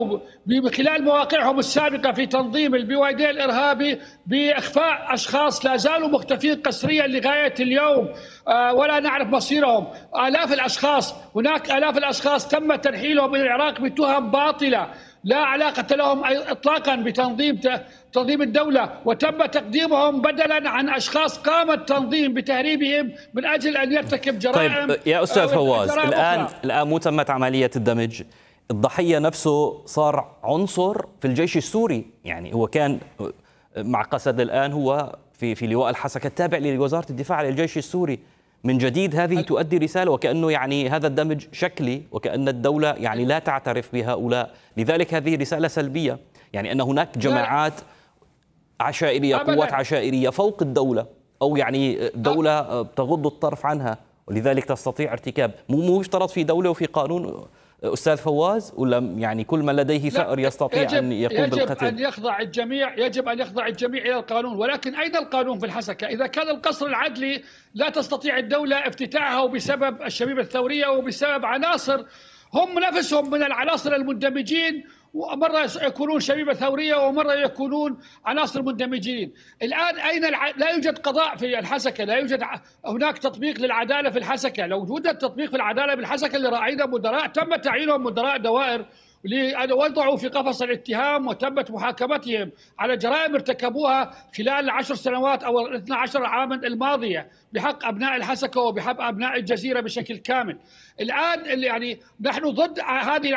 خلال مواقعهم السابقة في تنظيم البوادي الإرهابي بإخفاء أشخاص لا زالوا مختفين قسريا لغاية اليوم، ولا نعرف مصيرهم. آلاف الأشخاص، هناك آلاف الأشخاص تم ترحيلهم إلى العراق بتهم باطلة لا علاقة لهم إطلاقا بتنظيم الدولة، وتم تقديمهم بدلا عن أشخاص قام التنظيم بتهريبهم من أجل أن يرتكب جرائم. طيب يا أستاذ فواز، الآن مو تمت عملية الدمج، الضحية نفسه صار عنصر في الجيش السوري، يعني هو كان مع قسد، الآن هو في لواء الحسكة التابع لوزارة الدفاع للجيش السوري. من جديد هذه تؤدي رسالة، وكأنه يعني هذا الدمج شكلي، وكأن الدولة يعني لا تعترف بهؤلاء، لذلك هذه رسالة سلبية، يعني أن هناك جماعات عشائرية، قوات عشائرية فوق الدولة، أو يعني دولة تغض الطرف عنها، ولذلك تستطيع ارتكاب. مو يشترط في دولة وفي قانون أستاذ فواز، ولا يعني كل من لديه ثأر يستطيع أن يقوم بالقتل؟ يجب أن يخضع الجميع إلى القانون، ولكن أين القانون في الحسكة؟ إذا كان القصر العدلي لا تستطيع الدولة افتتاحه بسبب الشبيبة الثورية وبسبب عناصر هم نفسهم من العناصر المندمجين، ومرة يكونون شبيبة ثورية ومرة يكونون عناصر مندمجين. الآن لا يوجد قضاء في الحسكة، لا يوجد هناك تطبيق للعدالة في الحسكة. لو وجد تطبيق في العدالة بالحسكة اللي رأينا مدراء تم تعيينهم مدراء دوائر وضعوا في قفص الاتهام، وتمت محاكمتهم على جرائم ارتكبوها خلال 10 سنوات أو 12 عاما الماضية بحق أبناء الحسكة وبحق أبناء الجزيرة بشكل كامل. الآن يعني نحن ضد هذه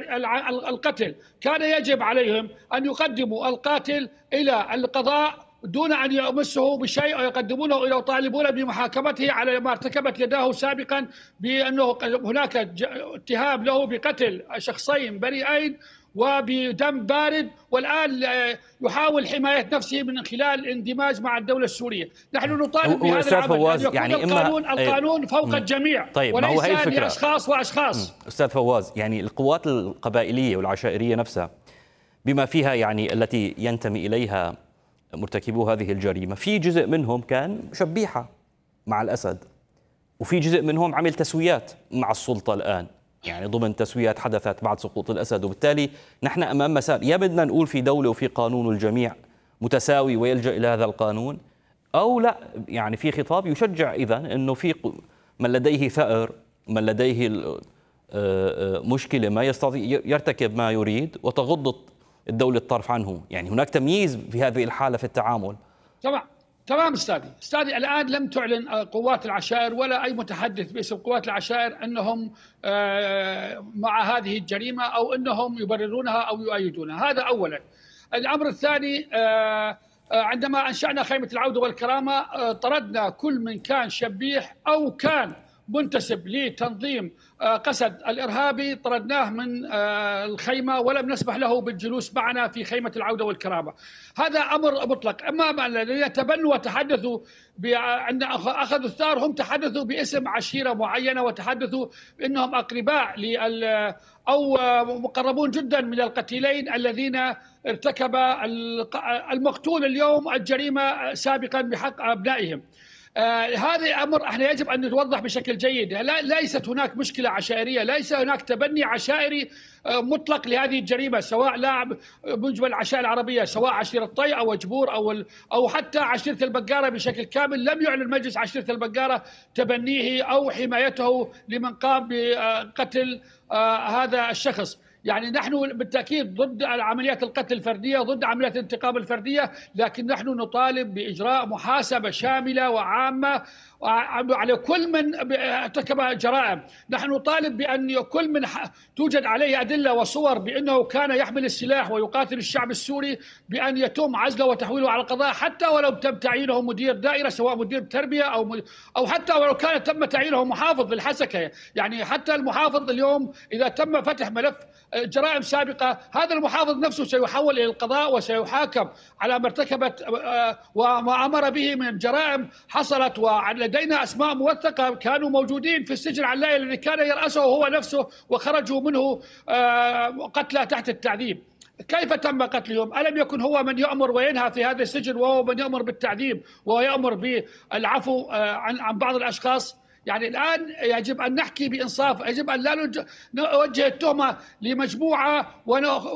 القتل، كان يجب عليهم أن يقدموا القاتل إلى القضاء دون أن يمسه بشيء، أو يقدمونه إلى يطالبون بمحاكمته على ما ارتكبت يداه سابقا، بأنه هناك اتهام له بقتل شخصين بريئين وبدم بارد، والآن يحاول حماية نفسه من خلال الاندماج مع الدولة السورية. نحن نطالب بهذا العمل، أن يكون يعني القانون فوق الجميع، طيب، وليس لأشخاص وأشخاص. أستاذ فواز، يعني القوات القبائلية والعشائرية نفسها بما فيها يعني التي ينتمي إليها مرتكبو هذه الجريمة، في جزء منهم كان شبيحة مع الأسد، وفي جزء منهم عمل تسويات مع السلطة الآن، يعني ضمن تسويات حدثت بعد سقوط الأسد. وبالتالي نحن أمام مسار، يا بدنا نقول في دولة وفي قانون والجميع متساوي ويلجأ إلى هذا القانون، أو لا، يعني في خطاب يشجع إذن أنه في من لديه ثأر، من لديه مشكلة ما يستطيع يرتكب ما يريد، وتغض الدولة الطرف عنه. يعني هناك تمييز في هذه الحالة في التعامل. تمام استاذي الآن لم تعلن قوات العشائر ولا أي متحدث باسم قوات العشائر أنهم مع هذه الجريمة أو أنهم يبررونها أو يؤيدونها. هذا أولا. الأمر الثاني، عندما أنشأنا خيمة العودة والكرامة طردنا كل من كان شبيح أو كان منتسب لتنظيم قسد الإرهابي، طردناه من الخيمة ولم نسمح له بالجلوس معنا في خيمة العودة والكرامة. هذا أمر مطلق. أما الذين يتبنوا وتحدثوا عند أخذوا الثار، هم تحدثوا باسم عشيرة معينة وتحدثوا بأنهم أقرباء أو مقربون جدا من القتيلين الذين ارتكب المقتول اليوم الجريمة سابقا بحق أبنائهم. هذا أمر احنا يجب أن نوضح بشكل جيد. ليست هناك مشكلة عشائرية، ليس هناك تبني عشائري مطلق لهذه الجريمة، سواء لا مجمل العشائر العربية، سواء عشيرة طي أو جبور أو حتى عشيرة البقارة بشكل كامل. لم يعلن مجلس عشيرة البقارة تبنيه أو حمايته لمن قام بقتل هذا الشخص. يعني نحن بالتأكيد ضد عمليات القتل الفردية، ضد عمليات الانتقام الفردية، لكن نحن نطالب بإجراء محاسبة شاملة وعامة على كل من ارتكب جرائم. نحن نطالب بأن كل من توجد عليه أدلة وصور بأنه كان يحمل السلاح ويقاتل الشعب السوري بأن يتم عزله وتحويله على القضاء، حتى ولو تم تعيينه مدير دائرة، سواء مدير تربية أو حتى ولو كان تم تعيينه محافظ للحسكة. يعني حتى المحافظ اليوم إذا تم فتح ملف جرائم سابقة، هذا المحافظ نفسه سيحول إلى القضاء وسيحاكم على ما ارتكبت وما أمر به من جرائم حصلت. ولدينا أسماء موثقة كانوا موجودين في السجن العلاية الذي كان يرأسه هو نفسه وخرجوا منه قتلى تحت التعذيب. كيف تم قتلهم؟ ألم يكن هو من يأمر وينهى في هذا السجن، وهو من يأمر بالتعذيب ويأمر بالعفو عن بعض الأشخاص؟ يعني الآن يجب أن نحكي بإنصاف، يجب أن لا نوجه التهمة لمجموعة